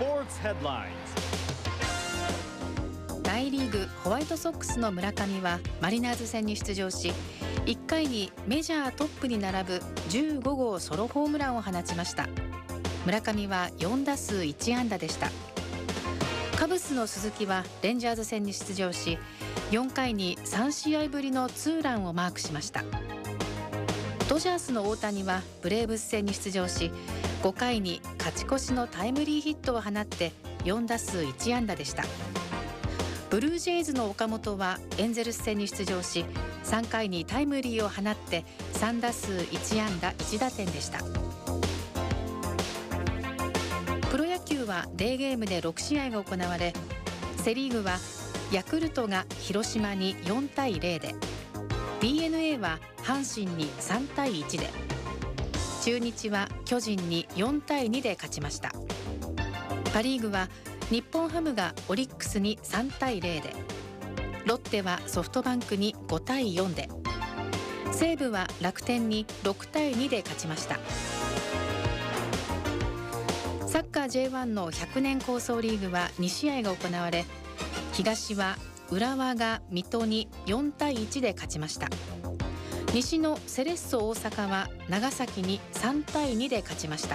Sports Headlines。 大リーグホワイトソックスの村上はマリナーズ戦に出場し、1回にメジャートップに並ぶ15号ソロホームランを放ちました。村上は4打数1安打でした。カブスの鈴木はレンジャーズ戦に出場し、4回に3試合ぶりのツーランをマークしました。ドジャースの大谷はブレーブス戦に出場し、5回に勝ち越しのタイムリーヒットを放って4打数1安打でした。ブルージェイズの岡本はエンゼルス戦に出場し、3回にタイムリーを放って3打数1安打1打点でした。プロ野球はデーゲームで6試合が行われ、セリーグはヤクルトが広島に4対0で、 DNA は阪神に3対1で、中日は巨人に4対2で勝ちました。パリーグは日本ハムがオリックスに3対0で、ロッテはソフトバンクに5対4で、西武は楽天に6対2で勝ちました。サッカー J1 の100年構想リーグは2試合が行われ、東は浦和が水戸に4対1で勝ちました。西のセレッソ大阪は長崎に3対2で勝ちました。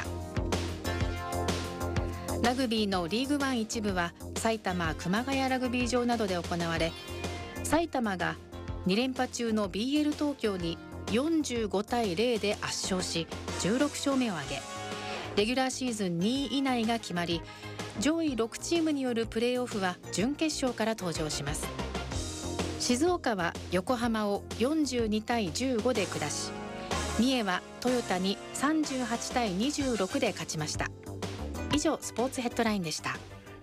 ラグビーのリーグワン一部は埼玉熊谷ラグビー場などで行われ、埼玉が2連覇中の BL 東京に45対0で圧勝し16勝目を挙げ、レギュラーシーズン2位以内が決まり、上位6チームによるプレーオフは準決勝から登場します。静岡は横浜を42対15で下し、三重はトヨタに38対26で勝ちました。以上、スポーツヘッドラインでした。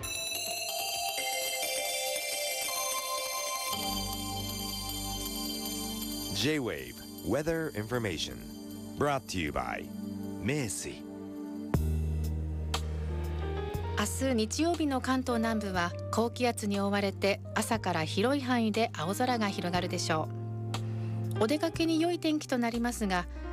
J-Wave Weather Information brought to you by 名水。 明日日曜日の関東南部は高気圧に覆われて朝から広い範囲で青空が広がるでしょう。お出かけに良い天気となりますが、